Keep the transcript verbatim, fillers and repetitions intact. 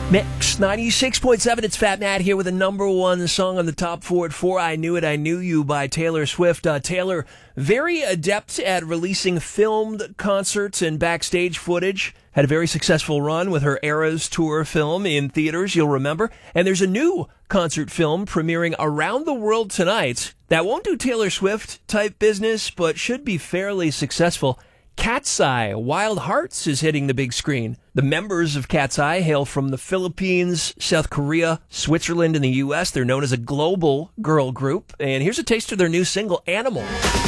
Mix ninety-six point seven, it's Fat Matt here with a number one song on the top four at four, I Knew It, I Knew You by Taylor Swift. Uh, Taylor, very adept at releasing filmed concerts and backstage footage. Had a very successful run with her Eras Tour film in theaters, you'll remember. And there's a new concert film premiering around the world tonight that won't do Taylor Swift type business, but should be fairly successful. Cat's Eye, Wild Hearts is hitting the big screen. The members of Cat's Eye hail from the Philippines, South Korea, Switzerland, and the U S. They're known as a global girl group. And here's a taste of their new single, Animal.